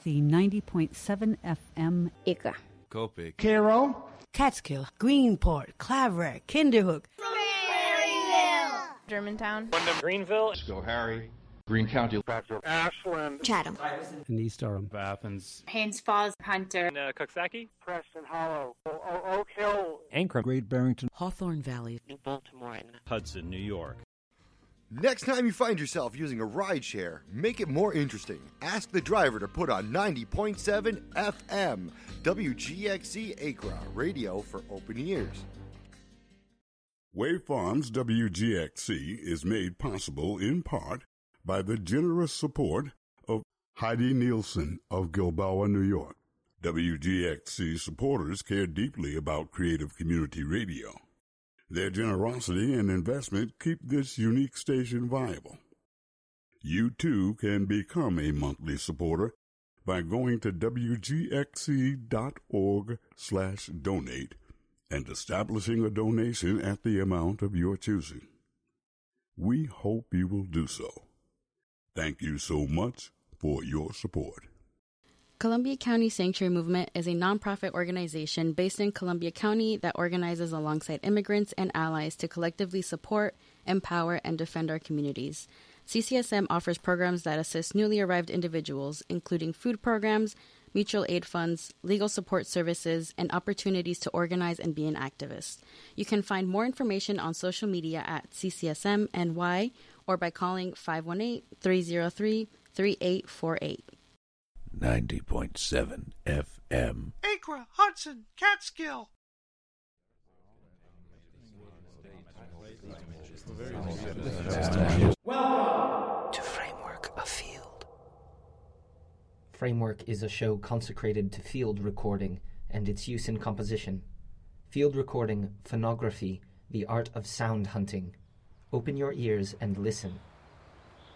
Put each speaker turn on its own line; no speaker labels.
the 90.7 FM.
Ikra.
Copic.
Cairo.
Catskill. Greenport. Claverack. Kinderhook.
Maryville. Germantown.
Greenville.
Schoharie. Greene County.
Ashland.
Chatham.
And East Durham.
Athens.
Haines Falls. Hunter.
Coxsackie.
Preston Hollow. Oak Hill.
Ankrum.
Great Barrington.
Hawthorne Valley.
New Baltimore.
Hudson, New York.
Next time you find yourself using a ride share, make it more interesting. Ask the driver to put on 90.7 FM, WGXC Acra, radio for open ears.
Wave Farms WGXC is made possible in part by the generous support of Heidi Nielsen of Gilboa, New York. WGXC supporters care deeply about creative community radio. Their generosity and investment keep this unique station viable. You too can become a monthly supporter by going to wgxc.org/donate and establishing a donation at the amount of your choosing. We hope you will do so. Thank you so much for your support.
Columbia County Sanctuary Movement is a nonprofit organization based in Columbia County that organizes alongside immigrants and allies to collectively support, empower, and defend our communities. CCSM offers programs that assist newly arrived individuals, including food programs, mutual aid funds, legal support services, and opportunities to organize and be an activist. You can find more information on social media at CCSMNY or by calling 518-303-3848.
90.7 FM.
Acra, Hudson, Catskill.
Welcome to Framework of Field.
Framework is a show consecrated to field recording and its use in composition. Field recording, phonography, the art of sound hunting. Open your ears and listen